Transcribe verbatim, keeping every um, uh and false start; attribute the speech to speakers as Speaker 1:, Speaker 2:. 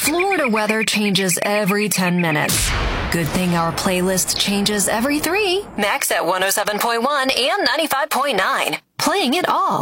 Speaker 1: Florida weather changes every ten minutes. Good thing our playlist changes every three. Max at one oh seven point one and ninety-five point nine. Playing it all.